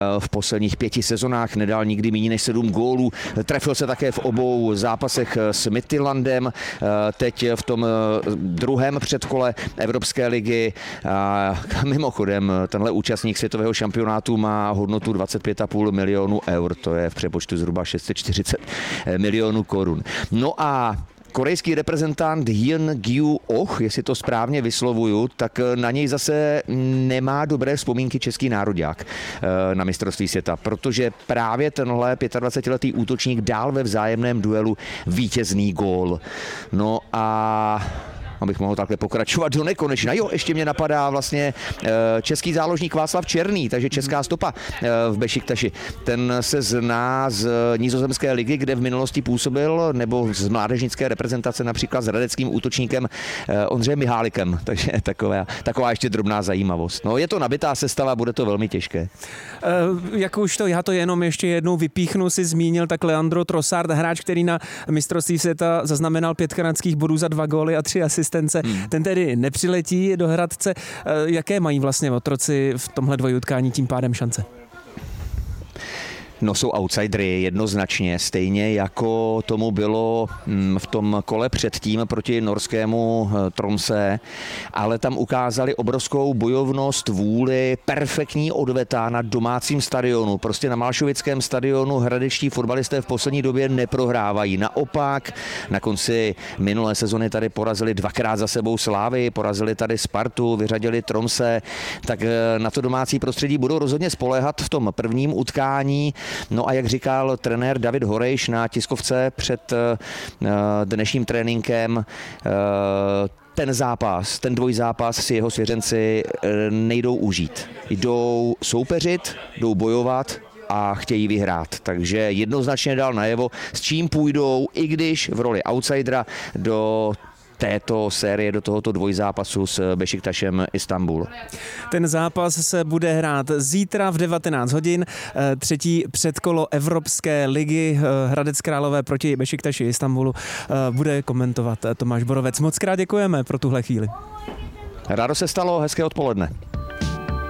v posledních 5 sezonách, nedal nikdy méně než 7 gólů. Trefil se také v obou zápasech s Midtjyllandem, teď v tom druhém předkole Evropské ligy. Mimochodem, tenhle účastník světového šampionátu má hodnotu 25,5 milionů eur, to je v přepočtu zhruba 640 milionů korun. No a korejský reprezentant Hyun Gyu Oh, jestli to správně vyslovuju, tak na něj zase nemá dobré vzpomínky český nároďák na mistrovství světa, protože právě tenhle 25letý útočník dal ve vzájemném duelu vítězný gól. No a abych mohl takhle pokračovat do nekonečna. Jo, ještě mě napadá vlastně český záložník Václav Černý, takže česká stopa v Bešiktaši. Ten se zná z nizozemské ligy, kde v minulosti působil, nebo z mládežnické reprezentace například s hradeckým útočníkem Ondřejem Mihálikem. Takže taková ještě drobná zajímavost. No, je to nabitá sestava, bude to velmi těžké. Jak už to, já to jenom ještě jednou vypíchnu, si zmínil, tak Leandro Trossard, hráč, který na mistrovství světa zaznamenal 5 kanadských bodů za 2 góly a 3 asistence. Ten tedy nepřiletí do Hradce. Jaké mají vlastně otroci v tomhle dvojutkání tím pádem šance? No, jsou outsidery jednoznačně, stejně jako tomu bylo v tom kole předtím proti norskému Tromsø, ale tam ukázali obrovskou bojovnost, vůli, perfektní odveta na domácím stadionu. Prostě na Malšovickém stadionu hradečtí fotbalisté v poslední době neprohrávají. Naopak, na konci minulé sezony tady porazili 2krát za sebou Slávy, porazili tady Spartu, vyřadili Tromsø, tak na to domácí prostředí budou rozhodně spoléhat v tom prvním utkání. No a jak říkal trenér David Horejš na tiskovce před dnešním tréninkem, ten dvojzápas si jeho svěřenci nejdou užít. Jdou soupeřit, jdou bojovat a chtějí vyhrát. Takže jednoznačně dal najevo, s čím půjdou, i když v roli outsidera do této série, do tohoto dvojzápasu s Bešiktašem Istanbul. Ten zápas se bude hrát zítra v 19 hodin. Třetí předkolo Evropské ligy Hradec Králové proti Bešiktaši Istanbulu bude komentovat Tomáš Borovec. Moc krát děkujeme pro tuhle chvíli. Rádo se stalo, hezké odpoledne.